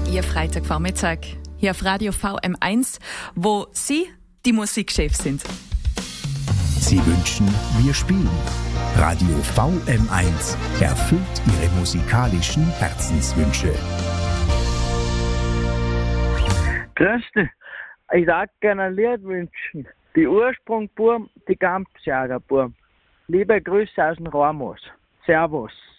Ihr Freitagvormittag hier auf Radio VM1, wo Sie die Musikchefs sind. Sie wünschen, wir spielen. Radio VM1 erfüllt Ihre musikalischen Herzenswünsche. Grüß dich. Ich darf gerne ein Lied wünschen. Die Ursprungburm, die Gampsjagerburm. Liebe Grüße aus dem Ramos. Servus.